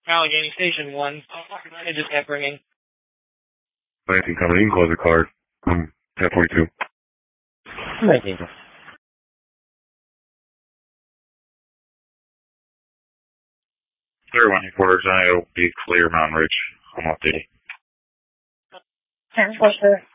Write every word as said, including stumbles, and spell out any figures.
Allegheny Station one. It just kept ringing. nineteen coming in, close the card. Um, ten forty-two. nineteen. Clear one, quarters, I will be clear Mountain Ridge. I'm off duty. ten forty-four.